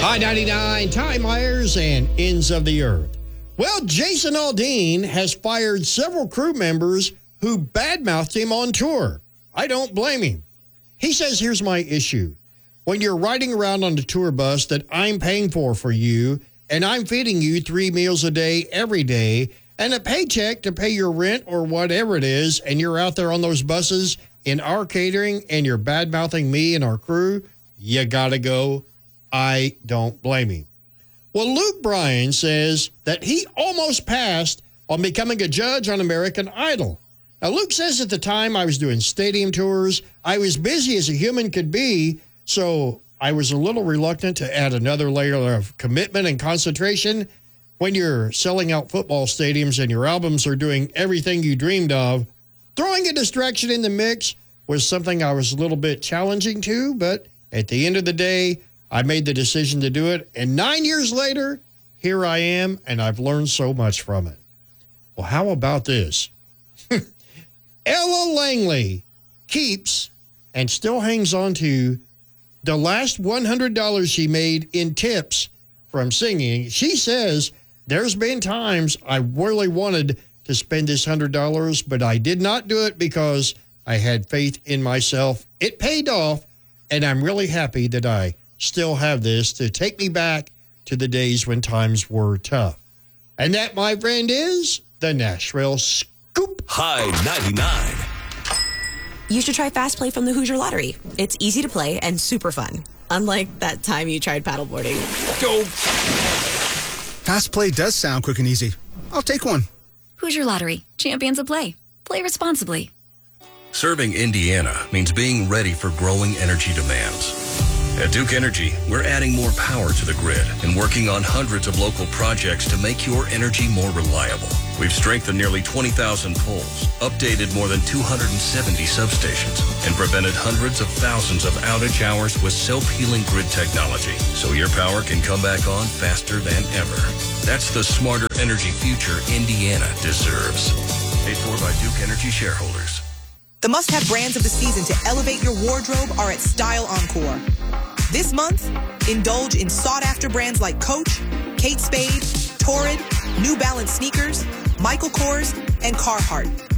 Hi, 99 Time Myers and Ends of the Earth. Well, Jason Aldean has fired several crew members who badmouthed him on tour. I don't blame him. He says, here's my issue. When you're riding around on the tour bus that I'm paying for you, and I'm feeding you 3 meals a day every day, and a paycheck to pay your rent or whatever it is, and you're out there on those buses in our catering and you're badmouthing me and our crew, you gotta go. I don't blame him. Well, Luke Bryan says that he almost passed on becoming a judge on American Idol. Now, Luke says at the time I was doing stadium tours, I was busy as a human could be, so I was a little reluctant to add another layer of commitment and concentration. When you're selling out football stadiums and your albums are doing everything you dreamed of, throwing a distraction in the mix was something I was a little bit challenging to, but at the end of the day, I made the decision to do it, and 9 years later, here I am, and I've learned so much from it. Well, how about this? Ella Langley keeps and still hangs on to the last $100 she made in tips from singing. She says, there's been times I really wanted to spend this $100, but I did not do it because I had faith in myself. It paid off, and I'm really happy that I still have this to take me back to the days when times were tough. And that, my friend, is the Nashville Scoop. High 99. You should try Fast Play from the Hoosier Lottery. It's easy to play and super fun. Unlike that time you tried paddleboarding. Go. Fast Play does sound quick and easy. I'll take one. Hoosier Lottery. Champions of play. Play responsibly. Serving Indiana means being ready for growing energy demands. At Duke Energy, we're adding more power to the grid and working on hundreds of local projects to make your energy more reliable. We've strengthened nearly 20,000 poles, updated more than 270 substations, and prevented hundreds of thousands of outage hours with self-healing grid technology, so your power can come back on faster than ever. That's the smarter energy future Indiana deserves. Paid for by Duke Energy shareholders. The must-have brands of the season to elevate your wardrobe are at Style Encore. This month, indulge in sought-after brands like Coach, Kate Spade, Torrid, New Balance sneakers, Michael Kors, and Carhartt.